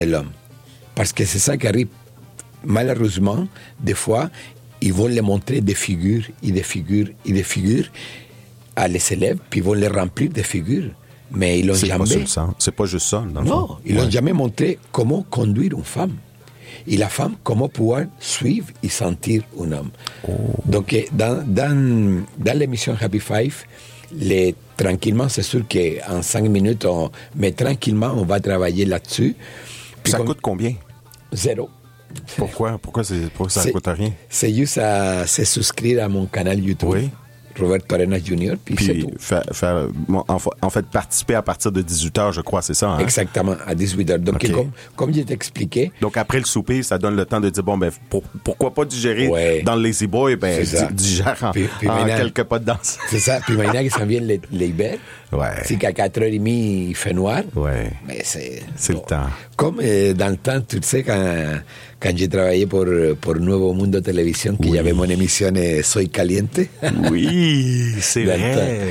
de l'homme. Parce que c'est ça qui arrive. Malheureusement, des fois, ils vont les montrer des figures et des figures et des figures à les élèves, puis ils vont les remplir de figures. Mais ils l'ont jamais... C'est pas juste ça. Non, ils n'ont jamais montré comment conduire une femme. Et la femme, comment pouvoir suivre et sentir un homme. Oh. Donc, dans l'émission Happy Five, tranquillement, c'est sûr qu'en 5 minutes, mais tranquillement, on va travailler là-dessus. Puis ça coûte combien? 0. Pourquoi ça ne coûte rien? C'est juste à se souscrire à mon canal YouTube. Oui. Robert Torrenas Jr. Puis c'est tout. En fait, participer à partir de 18h, je crois, c'est ça? Hein? Exactement, à 18h. Donc, okay. comme je t'expliquais... Donc, après le souper, ça donne le temps de dire, bon, ben, pourquoi pas digérer dans le Lazy Boy? Ben, digère en quelques pas de danse. C'est ça. Puis maintenant que ça vient l'hiver, c'est qu'à 4h30, il fait noir. Ouais. Mais c'est le temps. Comme dans le temps, tu sais, quand j'ai travaillé pour Nuevo Mundo Televisión, qu'il y avait mon émission Soy Caliente. Oui, c'est vrai.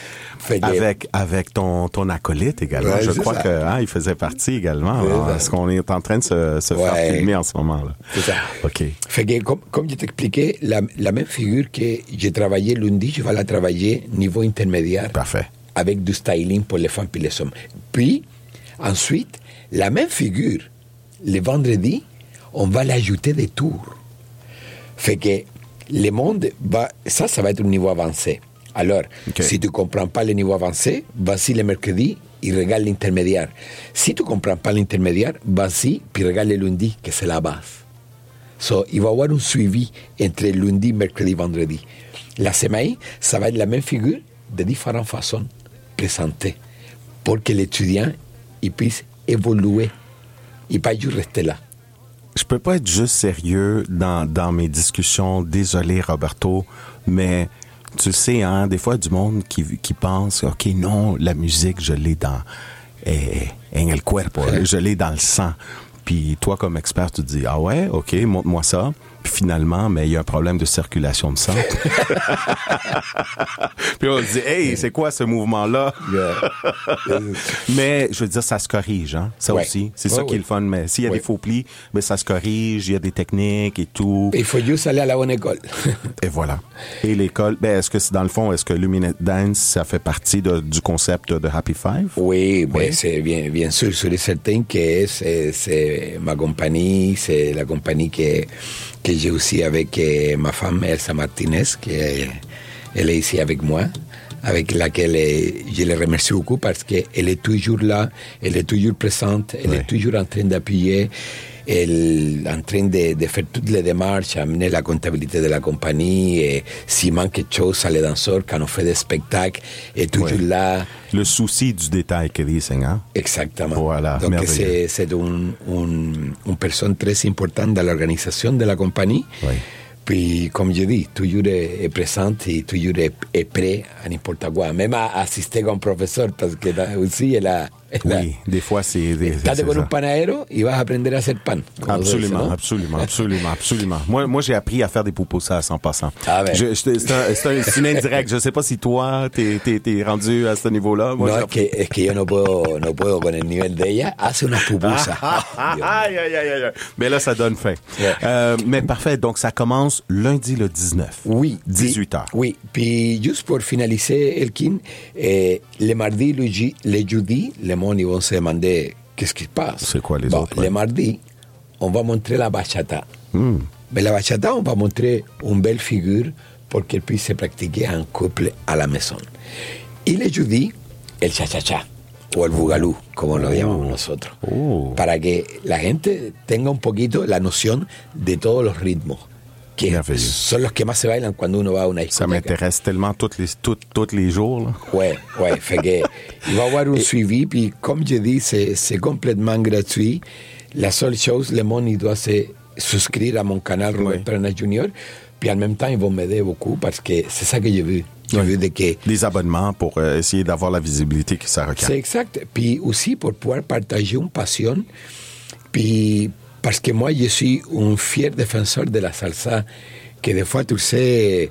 Avec ton acolyte également. Ouais, je crois qu'il faisait partie également. Est-ce qu'on est en train de se faire filmer en ce moment-là? C'est ça. OK. Fait que, comme je t'expliquais, la même figure que j'ai travaillé lundi, je vais la travailler niveau intermédiaire. Parfait. Avec du styling pour les femmes et les hommes. Puis, ensuite, la même figure, le vendredi, on va l'ajouter des tours. Fait que le monde va... Ça va être un niveau avancé. Alors, si tu ne comprends pas le niveau avancé, vas-y le mercredi et regarde l'intermédiaire. Si tu ne comprends pas l'intermédiaire, vas-y puis regarde le lundi, que c'est la base. Il va y avoir un suivi entre lundi, mercredi et vendredi. La semaine, ça va être la même figure de différentes façons présentées pour que l'étudiant il puisse évoluer et pas juste rester là. Je peux pas être juste sérieux dans mes discussions. Désolé, Roberto, mais tu sais, hein, des fois, du monde qui pense, OK, non, la musique, je l'ai en el cuerpo, je l'ai dans le sang. Puis toi, comme expert, tu te dis, ah ouais, OK, montre-moi ça. Puis finalement, mais il y a un problème de circulation de sang. Puis on se dit, hey, c'est quoi ce mouvement-là? Mais je veux dire, ça se corrige, hein? Ça aussi. C'est ça qui est le fun. Mais s'il y a des faux plis, ben, ça se corrige, il y a des techniques et tout. Il faut juste aller à la bonne école. Et voilà. Et l'école, ben, est-ce que dans le fond, est-ce que Luminate Dance, ça fait partie du concept de Happy Five? Oui, ben, c'est bien sûr, c'est certain que c'est ma compagnie, c'est la compagnie que j'ai aussi avec ma femme Elsa Martinez, elle est ici avec moi, avec laquelle je les remercie beaucoup parce qu'elle est toujours là, elle est toujours présente, elle est toujours en train d'appuyer, elle est en train de faire toutes les démarches, amener la comptabilité de la compagnie, et s'il manque quelque chose à les danseurs, quand on fait des spectacles, elle est toujours là. Le souci du détail que disent, hein? Exactement. Voilà, donc c'est une personne très importante dans l'organisation de la compagnie. Oui. Puis, comme je dis, toujours est présente et toujours est prêt à n'importe quoi. Même à assister comme professeur, parce que aussi, elle a... Oui, des fois, c'est... Estás con un panadero y vas a aprender a hacer pan. Absolument, absolument. Moi, j'ai appris à faire des pupusas en passant. Ah ben. C'est une indirecte. Je sais pas si toi, t'es rendu à ce niveau-là. Moi, no, es que yo no puedo con el nivel de ella. Hace unas pupusas. Aïe. Mais là, ça donne faim. Yeah. Mais parfait. Donc, ça commence lundi le 19. Oui. 18h. Oui. Puis, juste pour finaliser, Elkin, le mardi, le jeudi, le monde, ils vont se demander qu'est-ce qui se passe. C'est quoi les autres? Le mardi, on va montrer la bachata. Mais la bachata, on va montrer une belle figure pour qu'elle puisse se pratiquer en couple à la maison. Y le jeudi, el cha-cha-cha, o el bugalú, como lo llamamos nosotros. Para que la gente tenga un poquito la noción de todos los ritmos, que son los que más se bailan cuando uno va a una discoteca. Ça m'intéresse tellement tous les jours. Là. Ouais. Fait que il va y avoir un suivi, puis comme je dis, c'est complètement gratuit. La seule chose, le monde, il doit se souscrire à mon canal Robert Torrenas Jr., puis en même temps, ils vont m'aider beaucoup, parce que c'est ça que j'ai vu. Des abonnements pour essayer d'avoir la visibilité que ça requiert. C'est exact. Puis aussi pour pouvoir partager une passion, puis... Parce que moi, je suis un fier défenseur de la salsa, que des fois, tu sais,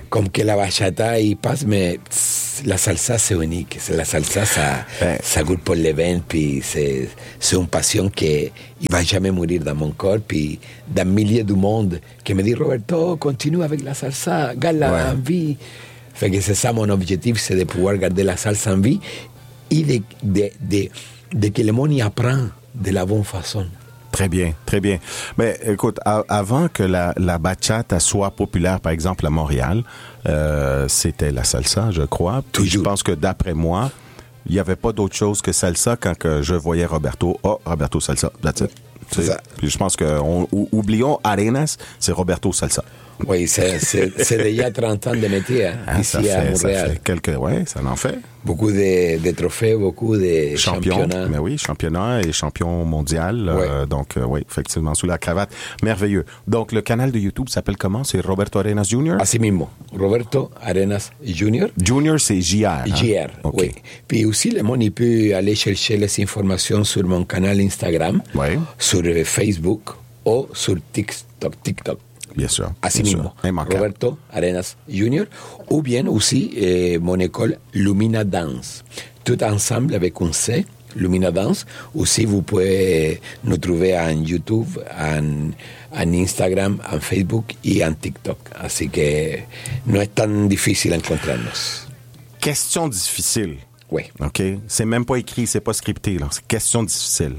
comme que la bachata y passe, mais la salsa c'est unique. La salsa ça goûte pour les veines, puis c'est une passion qui il va jamais mourir dans mon corps, puis dans milliers du monde qui me dit Roberto, continue avec la salsa, garde-la en vie. Fait que c'est ça mon objectif, c'est de pouvoir garder la salsa en vie et de que le monde y apprend de la bonne façon. Très bien, très bien. Mais écoute, avant que la bachata soit populaire, par exemple à Montréal, c'était la salsa, je crois. Puis je pense que d'après moi, il n'y avait pas d'autre chose que salsa quand que je voyais Roberto. Oh, Roberto Salsa, that's it. C'est ça. Puis je pense que oublions Arenas, c'est Roberto Salsa. Oui, c'est déjà 30 ans de métier ici à Montréal. Ça fait ça en fait. Beaucoup de trophées, beaucoup de championnats. Mais oui, championnat et champion mondial. Donc, oui, effectivement, sous la cravate. Merveilleux. Donc, le canal de YouTube s'appelle comment? C'est Roberto Arenas Jr.? Así mismo. Roberto Arenas Jr. Junior, c'est JR. JR, okay. Oui. Puis aussi, le monde peut aller chercher les informations sur mon canal Instagram, sur Facebook ou sur TikTok. Bien sûr. Así mismo. Roberto Arenas Jr. Ou bien aussi mon école Lumina Dance. Tout ensemble avec un C, Lumina Dance. Aussi, vous pouvez nous trouver en YouTube, en Instagram, en Facebook et en TikTok. Así que no es tan difícil encontrarnos. Question difficile. Oui. OK? C'est même pas écrit, c'est pas scripté, là. C'est question difficile.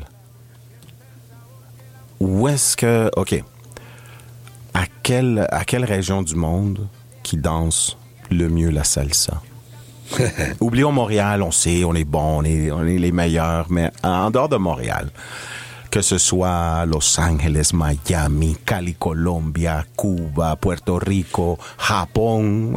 Où est-ce que... OK. À quelle région du monde qui danse le mieux la salsa? Oublions Montréal, on sait, on est bon, on est les meilleurs, mais en dehors de Montréal, que ce soit Los Angeles, Miami, Cali, Colombia, Cuba, Puerto Rico, Japon,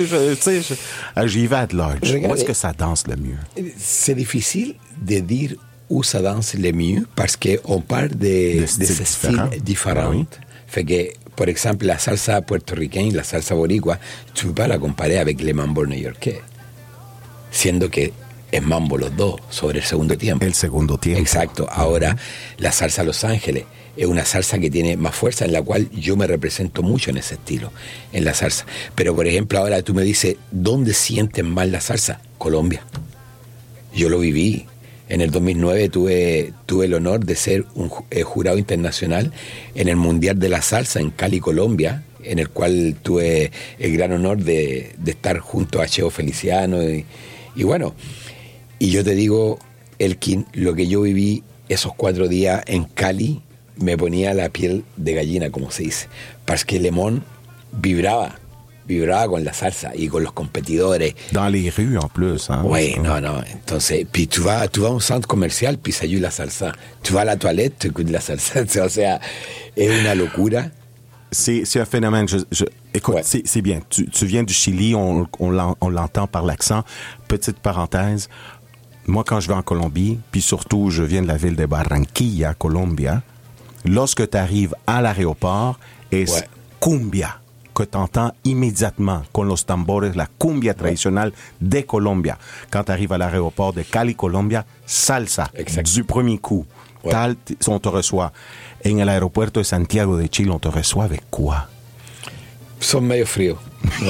j'y vais à large. Où est-ce que ça danse le mieux? C'est difficile de dire où ça danse le mieux parce qu'on parle de styles différents. Oui. Fait que, por exemple, la salsa puertorriqueña, la salsa boricua, tu peux pas la comparer avec les mambo new-yorkais, siendo que es mambo los dos sobre el segundo tiempo. El segundo tiempo. Exacto. Ahora, la salsa Los Ángeles es una salsa que tiene más fuerza, en la cual yo me represento mucho en ese estilo, en la salsa. Pero, por ejemplo, ahora tú me dices, ¿dónde sienten más la salsa? Colombia. Yo lo viví. En el 2009 tuve el honor de ser un jurado internacional en el Mundial de la Salsa en Cali, Colombia, en el cual tuve el gran honor de estar junto a Cheo Feliciano y bueno, y yo te digo, Elkin, lo que yo viví esos 4 días en Cali me ponía la piel de gallina, como se dice, porque Lemón vibraba con la salsa y con los competidores. Dans les rues, en plus. Hein? Oui, non. Entonces, puis tu vas a un centre comercial, puis ça y est la salsa. Tu vas à la toilette, tu écoutes la salsa. O sea, es una locura. C'est un phénomène. Écoute, c'est bien. Tu viens du Chili, on l'entend par l'accent. Petite parenthèse. Moi, quand je vais en Colombie, puis surtout, je viens de la ville de Barranquilla, Colombia, lorsque tu arrives à l'aéroport, es cumbia que tu entends immédiatement, con los tambores, la cumbia traditionnelle de Colombia. Quand tu arrives à l'aéroport de Cali, Colombia, salsa, du premier coup. Tal, on te reçoit. En el aeropuerto de Santiago de Chile, on te reçoit avec quoi? Son medio frío.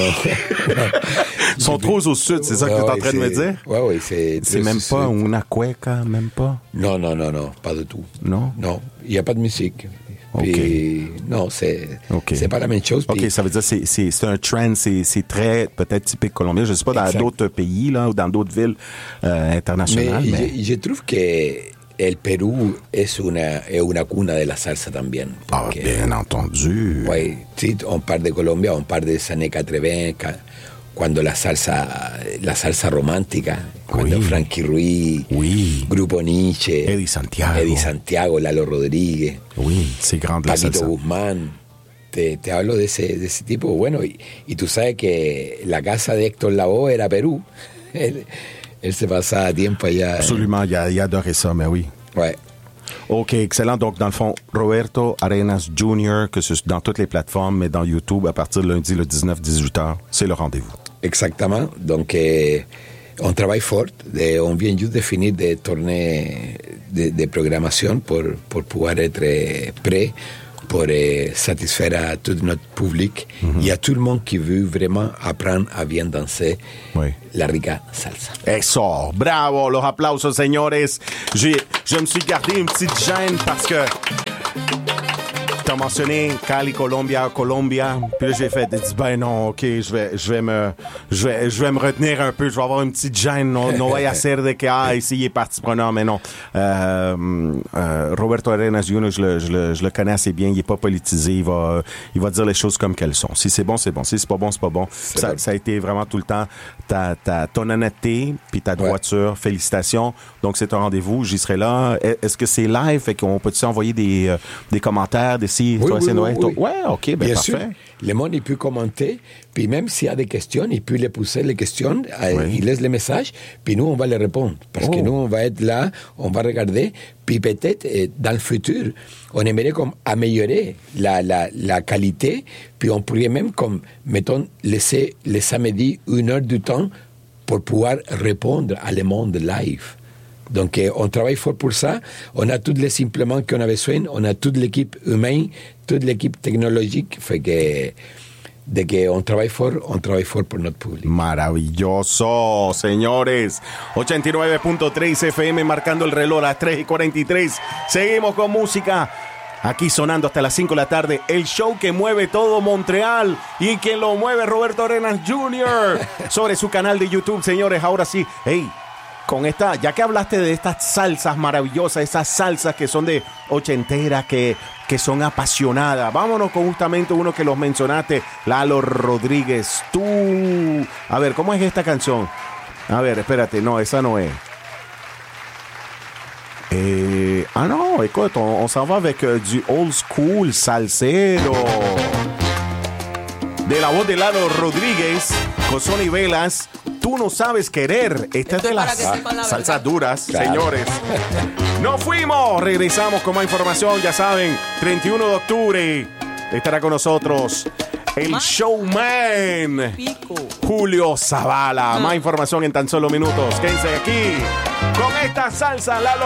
Ils sont trop au sud, c'est ça que tu es en train de me dire? Oui, c'est même pas una cueca, même pas? Non, pas du tout. Non? Non, il n'y a pas de musique. Okay. Puis, non, c'est pas la même chose. OK, puis, ça veut dire c'est un trend, c'est très peut-être typique colombien. Je ne sais pas, dans d'autres pays là, ou dans d'autres villes internationales. Mais je trouve que el Perú es una cuna de la salsa también. Porque, bien entendu. Oui, sí, on parle de Colombia, on parle de Saneca Trevenca, cuando la salsa romántica, cuando Frankie Ruiz, Grupo Nietzsche, Eddie Santiago, Lalo Rodríguez, c'est grand de la Paquito salsa. Guzmán. Te hablo de ese tipo. Bueno, y tú sabes que la casa de Héctor Lavoe era Perú. Él se passait tiempo allá. Absolument, il adorait ça, mais oui. Ouais. OK, excellent. Donc, dans le fond, Roberto Arenas Jr., que ce soit dans toutes les plateformes, mais dans YouTube, à partir de lundi, le 19-18h, c'est le rendez-vous. Exactement. Donc, on travaille fort. On vient juste de finir des tournées de programmation pour pouvoir être prêt pour satisfaire à tout notre public. Il y a tout le monde qui veut vraiment apprendre à bien danser la riga salsa. Eso, bravo, los aplausos, señores. Je me suis gardé une petite gêne parce que t'as mentionné Cali, Colombia, puis là j'ai fait, ben non, ok, je vais me retenir un peu, je vais avoir une petite gêne, no voy a hacer de que, ici il est parti prenant, mais non. Roberto Arenas Jr., je le connais assez bien, il est pas politisé, il va dire les choses comme qu'elles sont. Si c'est bon, c'est bon, si c'est pas bon, c'est pas bon. Ça a été vraiment tout le temps ton honnêteté, puis ta droiture, félicitations. Donc c'est un rendez-vous, j'y serai là. Est-ce que c'est live, fait qu'on peut-tu envoyer des commentaires, des oui, ok, ben bien parfait. Sûr. Le monde, il peut commenter, puis même s'il y a des questions, il peut les pousser les questions, il laisse les messages, puis nous, on va les répondre. Parce que nous, on va être là, on va regarder, puis peut-être, dans le futur, on aimerait comme améliorer la qualité, puis on pourrait même, comme, mettons, laisser les samedis 1 heure du temps pour pouvoir répondre à le monde live. Donc, on travaille fort pour ça. On a tous les impléments qu'on a besoin. On a toute l'équipe humaine, toute l'équipe technologique. Fait que, de que on travaille fort pour notre public. Maravilloso, señores. 89.3 FM, marcando el reloj a las 3:43. Seguimos con música. Aquí sonando hasta las 5 de la tarde, el show que mueve todo Montreal y quien lo mueve Roberto Arenas Jr. sobre su canal de YouTube, señores. Ahora sí, con esta, ya que hablaste de estas salsas maravillosas, esas salsas que son de ochentera, que son apasionadas, vámonos con justamente uno que los mencionaste, Lalo Rodríguez. Tú, a ver, ¿cómo es esta canción? A ver, espérate, no, esa no es. Non, écoute, on s'en va avec du old school salsero. De la voz de Lalo Rodríguez, con Sonny Velas, Tú no sabes querer. Esta es de las salsas duras, señores. ¡Nos fuimos! Regresamos con más información, ya saben, 31 de octubre estará con nosotros el showman Julio Zavala. Más información en tan solo minutos. Quédense aquí con esta salsa, Lalo